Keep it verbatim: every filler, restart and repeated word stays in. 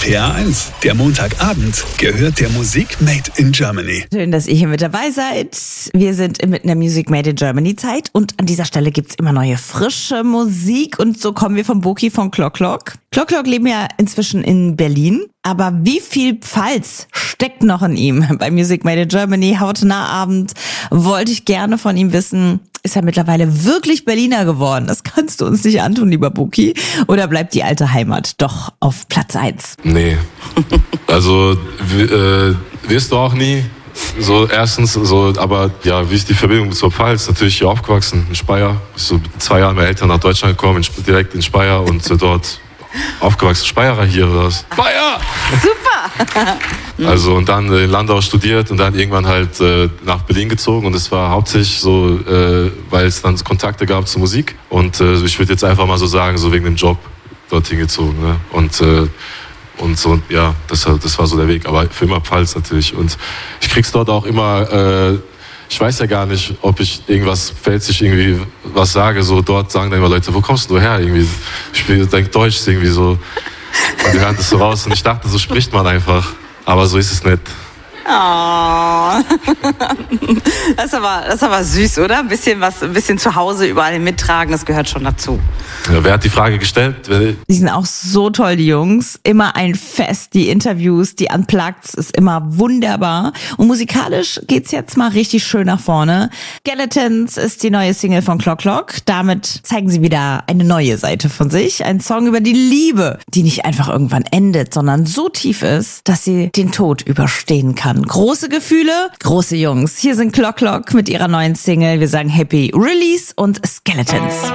T A eins, der Montagabend, gehört der Musik Made in Germany. Schön, dass ihr hier mit dabei seid. Wir sind mitten in der Music Made in Germany Zeit und an dieser Stelle gibt's immer neue frische Musik und so kommen wir vom Boki von Clock Clock. Clock Clock leben ja inzwischen in Berlin, aber wie viel Pfalz steckt noch in ihm? Bei Music Made in Germany, hautnah Abend, wollte ich gerne von ihm wissen, ist er mittlerweile wirklich Berliner geworden? Das kannst du uns nicht antun, lieber Boki. Oder bleibt die alte Heimat doch auf Platz eins? Nee, also äh, wirst du auch nie. So erstens, so, aber ja, wie ist die Verbindung zur Pfalz? Natürlich hier aufgewachsen, in Speyer. So mit zwei Jahren meine Eltern nach Deutschland gekommen, in, direkt in Speyer und äh, dort aufgewachsen. Speyerer hier oder was? Speyer! Super! Also und dann in Landau studiert und dann irgendwann halt äh, nach Berlin gezogen und es war hauptsächlich so, äh, weil es dann Kontakte gab zur Musik und äh, ich würde jetzt einfach mal so sagen, so wegen dem Job dorthin gezogen, ne? Und äh, und so, ja, das, das war so der Weg, aber für immer Pfalz natürlich und ich krieg's dort auch immer, äh, ich weiß ja gar nicht, ob ich irgendwas pfälzisch irgendwie was sage, so dort sagen dann immer Leute, wo kommst du her irgendwie, ich denke Deutsch ist irgendwie so und die hören das so raus und ich dachte, so spricht man einfach. Aber so ist es nicht. Oh. Das ist aber, das ist aber süß, oder? Ein bisschen was, ein bisschen zu Hause überall mittragen, das gehört schon dazu. Ja, wer hat die Frage gestellt? Die sind auch so toll, die Jungs. Immer ein Fest, die Interviews, die Unplugged ist immer wunderbar. Und musikalisch geht's jetzt mal richtig schön nach vorne. Skeletons ist die neue Single von Clock Clock. Damit zeigen sie wieder eine neue Seite von sich. Ein Song über die Liebe, die nicht einfach irgendwann endet, sondern so tief ist, dass sie den Tod überstehen kann. Große Gefühle, große Jungs. Hier sind Clock Clock mit ihrer neuen Single. Wir sagen Happy Release und Skeletons.